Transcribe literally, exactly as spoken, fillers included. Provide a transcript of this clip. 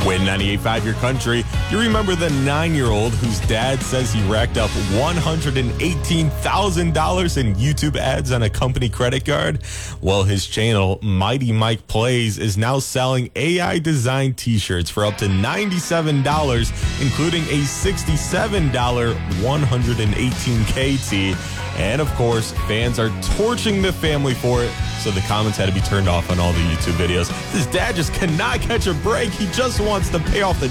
Win ninety-eight point five Your Country. You remember the nine-year-old whose dad says he racked up one hundred eighteen thousand dollars in YouTube ads on a company credit card? Well, his channel, Mighty Mike Plays, is now selling A I-designed t-shirts for up to ninety-seven dollars, including a sixty-seven dollars one hundred eighteen K tee. And, of course, fans are torching the family for it, so the comments had to be turned off on all the YouTube videos. His dad just cannot catch a break. He just wants to pay off the